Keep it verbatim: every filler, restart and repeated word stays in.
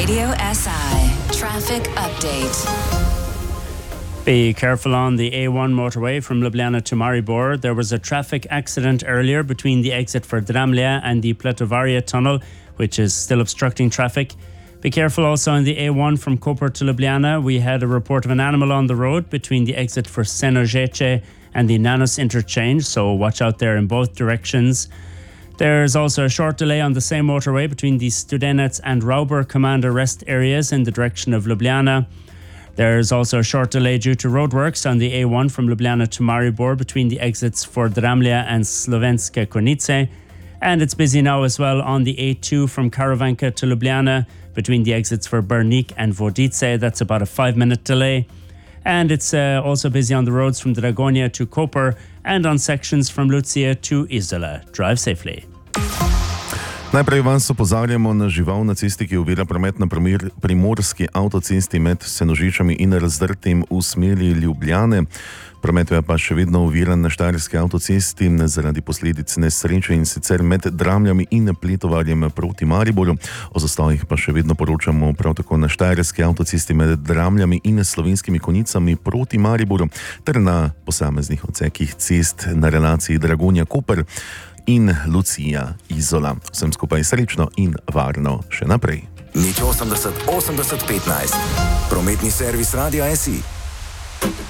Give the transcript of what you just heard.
Radio S I Traffic Update. Be careful on the A one motorway from Ljubljana to Maribor. There was a traffic accident earlier between the exit for Dramlja and the Pletovaria tunnel, which is still obstructing traffic. Be careful also on the A one from Koper to Ljubljana. We had a report of an animal on the road between the exit for Senožeče and the Nanos interchange, so watch out there in both directions. There's also a short delay on the same motorway between the Studenec and Rauber command rest areas in the direction of Ljubljana. There's also a short delay due to roadworks on the A one from Ljubljana to Maribor between the exits for Dramlja and Slovenske Konjice. And it's busy now as well on the A two from Karavanka to Ljubljana between the exits for Brnik and Vodice. That's about a five minute delay. And it's uh, also busy on the roads from Dragonja to Koper and on sections from Lucija to Izola. Drive safely. Najprej vas opozarjamo na žival na cesti, ki ovira promet na primorski avtocesti med Senožičami in Razdrtim v smeri Ljubljane. Promet je pa še vedno oviran na Štajerski avtocesti zaradi posledic nesreče in sicer med Dramljami in Pletovarjem proti Mariboru. O zastojih pa še vedno poročamo prav tako na Štajerski avtocesti med Dramljami in Slovenskimi Konjicami proti Mariboru ter na posameznih odsekih cest na relaciji Dragonja-Koper in Lucija Izola. Vsem skupaj srečno in varno še naprej. Nič osemdeset osemdeset petnajst. Prometni servis Radia S I.